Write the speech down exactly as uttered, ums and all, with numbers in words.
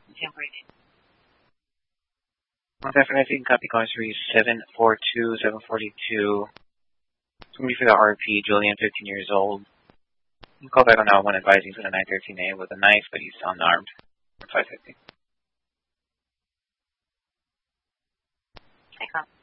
Well, definitely copy call three seven four two seven forty-two. It's going to be for the R P, Julian, fifteen years old. You call back on that one advising for the nine thirteen A with a knife, but he's unarmed. five fifty. I call.